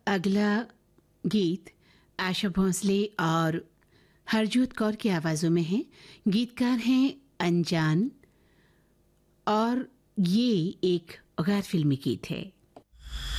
अगला गीत आशा भोंसले और हरजोत कौर की आवाज़ों में है। गीतकार हैं अनजान और ये एक गैर फिल्मी गीत है।